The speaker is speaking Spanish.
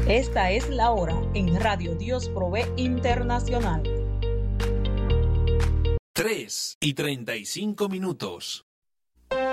Esta es la hora en Radio Dios Provee Internacional. 3:35.